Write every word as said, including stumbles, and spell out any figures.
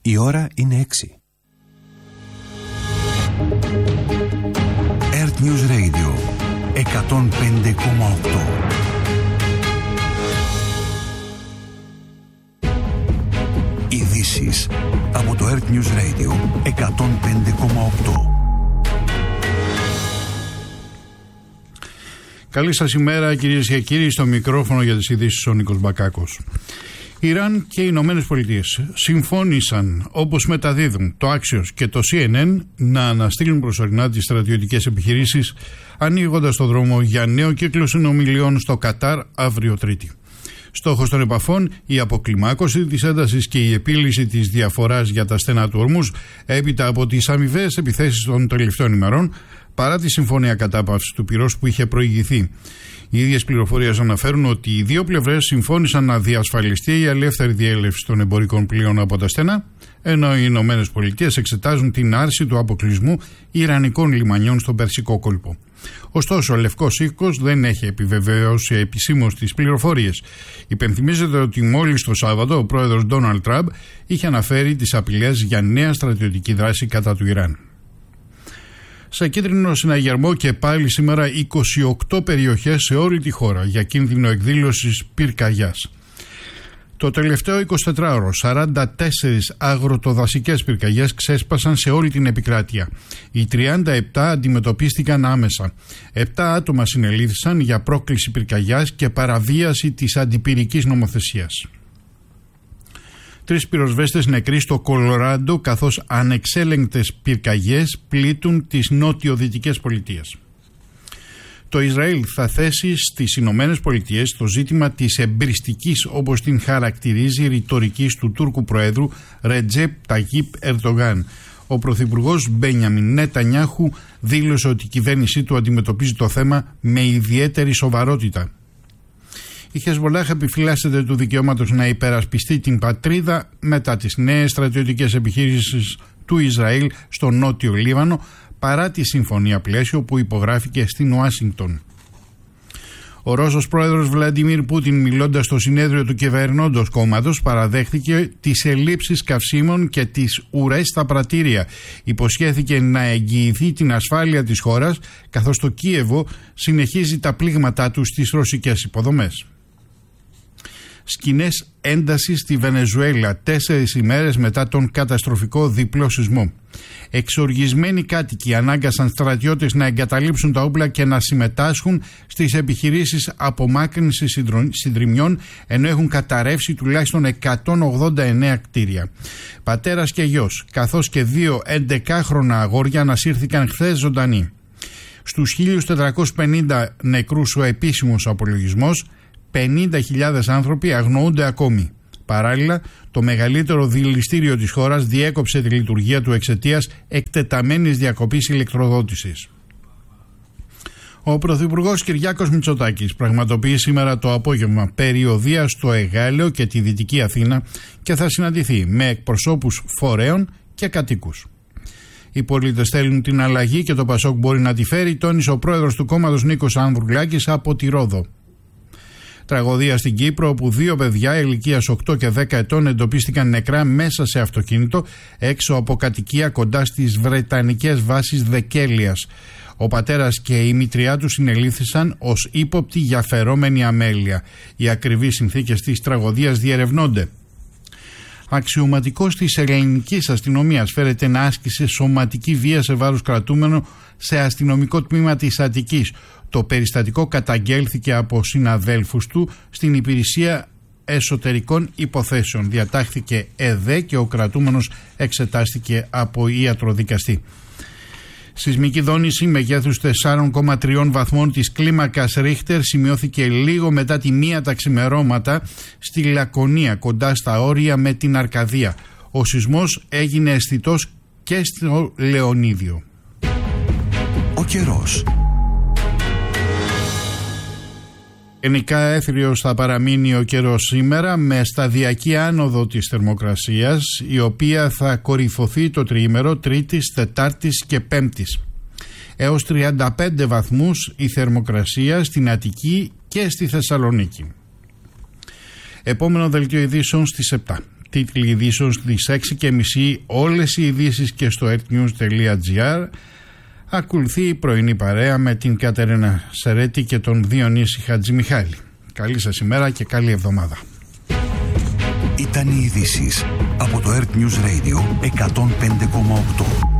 Η ώρα είναι έξι. Earth News Radio εκατόν πέντε κόμμα οκτώ. Ειδήσεις από το Earth News Radio εκατόν πέντε κόμμα οκτώ. Καλή σας ημέρα κυρίες και κύριοι, στο μικρόφωνο για τις ειδήσεις ο Νίκος Μπακάκος. Ιράν και οι Ηνωμένες Πολιτείες συμφώνησαν, όπως μεταδίδουν το Axios και το σι εν εν, να αναστείλουν προσωρινά τις στρατιωτικές επιχειρήσεις, ανοίγοντας το δρόμο για νέο κύκλο συνομιλιών στο Κατάρ αύριο Τρίτη. Στόχος των επαφών, η αποκλιμάκωση της έντασης και η επίλυση της διαφοράς για τα στενά του Ορμούζ, έπειτα από τις αμοιβαίες επιθέσεις των τελευταίων ημερών, παρά τη συμφωνία κατάπαυσης του πυρός που είχε προηγηθεί. Οι ίδιες πληροφορίες αναφέρουν ότι οι δύο πλευρές συμφώνησαν να διασφαλιστεί η ελεύθερη διέλευση των εμπορικών πλοίων από τα στενά, ενώ οι Ηνωμένες Πολιτείες εξετάζουν την άρση του αποκλεισμού ιρανικών λιμανιών στον Περσικό κόλπο. Ωστόσο, ο Λευκός Οίκος δεν έχει επιβεβαιώσει επισήμως τις πληροφορίες. Υπενθυμίζεται ότι μόλις το Σάββατο ο πρόεδρος Ντόναλντ Τραμπ είχε αναφέρει τις απειλές για νέα στρατιωτική δράση κατά του Ιράν. Σε κίτρινο συναγερμό και πάλι σήμερα είκοσι οκτώ περιοχές σε όλη τη χώρα για κίνδυνο εκδήλωσης πυρκαγιάς. Το τελευταίο εικοσιτετράωρο σαράντα τέσσερις αγροτοδασικές πυρκαγιές ξέσπασαν σε όλη την επικράτεια. Οι τριάντα επτά αντιμετωπίστηκαν άμεσα. επτά άτομα συνελήφθησαν για πρόκληση πυρκαγιάς και παραβίαση της αντιπυρικής νομοθεσίας. Τρεις πυροσβέστες νεκροί στο Κολοράντο, καθώς ανεξέλεγκτες πυρκαγιές πλήττουν τις νότιο-δυτικές πολιτείες. Το Ισραήλ θα θέσει στις Ηνωμένες Πολιτείες το ζήτημα της εμπριστικής, όπως την χαρακτηρίζει, ρητορικής του Τούρκου Προέδρου Ρετζέπ Ταγίπ Ερντογάν. Ο Πρωθυπουργός Μπένιαμιν Νετανιάχου δήλωσε ότι η κυβέρνησή του αντιμετωπίζει το θέμα με ιδιαίτερη σοβαρότητα. Η Χεσβολάχ επιφυλάσσεται του δικαιώματος να υπερασπιστεί την πατρίδα μετά τις νέες στρατιωτικές επιχείρησεις του Ισραήλ στο νότιο Λίβανο, παρά τη συμφωνία πλαίσιο που υπογράφηκε στην Ουάσιγκτον. Ο Ρώσος πρόεδρος Βλαντιμίρ Πούτιν, μιλώντας στο συνέδριο του κυβερνώντος κόμματος, παραδέχθηκε τις ελλείψεις καυσίμων και τις ουρές στα πρατήρια. Υποσχέθηκε να εγγυηθεί την ασφάλεια της χώρας, καθώς το Κίεβο συνεχίζει τα πλήγματά του στις ρωσικές υποδομές. Σκηνές έντασης στη Βενεζουέλα τέσσερις ημέρες μετά τον καταστροφικό διπλό σεισμό. Εξοργισμένοι κάτοικοι ανάγκασαν στρατιώτες να εγκαταλείψουν τα όπλα και να συμμετάσχουν στις επιχειρήσεις απομάκρυνσης συντριμιών, ενώ έχουν καταρρεύσει τουλάχιστον εκατόν ογδόντα εννέα κτίρια. Πατέρας και γιος, καθώς και δύο έντεκάχρονα αγόρια ανασύρθηκαν χθες ζωντανοί. Στους χίλιους τετρακόσιους πενήντα νεκρούς ο επίσημος απολογισμός, πενήντα χιλιάδες άνθρωποι αγνοούνται ακόμη. Παράλληλα, το μεγαλύτερο δηληστήριο της χώρας διέκοψε τη λειτουργία του εξαιτίας εκτεταμένης διακοπής ηλεκτροδότησης. Ο Πρωθυπουργός Κυριάκος Μητσοτάκης πραγματοποιεί σήμερα το απόγευμα περιοδεία στο Εγάλεο και τη Δυτική Αθήνα και θα συναντηθεί με εκπροσώπους φορέων και κατοίκους. Οι πολίτες θέλουν την αλλαγή και το Πασόκ μπορεί να τη φέρει, τόνισε ο πρόεδρος του κόμματος Νίκος Ανδρουλάκης από τη Ρόδο. Τραγωδία στην Κύπρο, όπου δύο παιδιά ηλικίας οκτώ και δέκα ετών εντοπίστηκαν νεκρά μέσα σε αυτοκίνητο έξω από κατοικία κοντά στις βρετανικές βάσεις Δεκέλειας. Ο πατέρας και η μητριά του συνελήφθησαν ως ύποπτοι για φερόμενη αμέλεια. Οι ακριβείς συνθήκες της τραγωδίας διερευνώνται. Αξιωματικός της ελληνικής αστυνομίας φέρεται να άσκησε σωματική βία σε βάρος κρατούμενο σε αστυνομικό τμήμα της Αττικής. Το περιστατικό καταγγέλθηκε από συναδέλφους του στην υπηρεσία εσωτερικών υποθέσεων. Διατάχθηκε ΕΔΕ και ο κρατούμενος εξετάστηκε από ιατροδικαστή. Σεισμική δόνηση μεγέθους τεσσάρων κόμμα τρία βαθμών της κλίμακας Ρίχτερ σημειώθηκε λίγο μετά τη μία τα ξημερώματα στη Λακωνία, κοντά στα όρια με την Αρκαδία. Ο σεισμός έγινε αισθητός και στο Λεωνίδιο. Ο καιρός. Γενικά έθριος θα παραμείνει ο καιρός σήμερα, με σταδιακή άνοδο της θερμοκρασίας, η οποία θα κορυφωθεί το τριήμερο Τρίτης, Τετάρτης και Πέμπτης. Έως τριάντα πέντε βαθμούς η θερμοκρασία στην Αττική και στη Θεσσαλονίκη. Επόμενο δελτίο ειδήσεων στις επτά. Τίτλοι ειδήσεων στις έξι και μισή, όλες οι ειδήσεις και στο earthnews τελεία gr. Ακολουθεί η πρωινή παρέα με την Κατερίνα Σερέτη και τον Διονύση Χατζημιχάλη. Καλή σας ημέρα και καλή εβδομάδα. Ήταν οι ειδήσεις από το Earth News Radio εκατόν πέντε κόμμα οκτώ.